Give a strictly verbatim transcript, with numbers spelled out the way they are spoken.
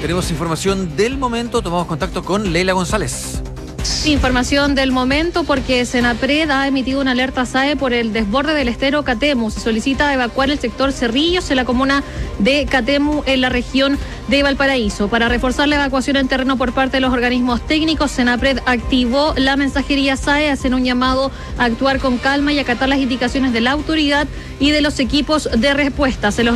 tenemos información del momento, tomamos contacto con Leila González. Información del momento porque Senapred ha emitido una alerta S A E por el desborde del estero Catemu. Se solicita evacuar el sector Cerrillos en la comuna de Catemu en la región de Valparaíso. Para reforzar la evacuación en terreno por parte de los organismos técnicos, Senapred activó la mensajería S A E, hacen un llamado a actuar con calma y acatar las indicaciones de la autoridad y de los equipos de respuesta. Se los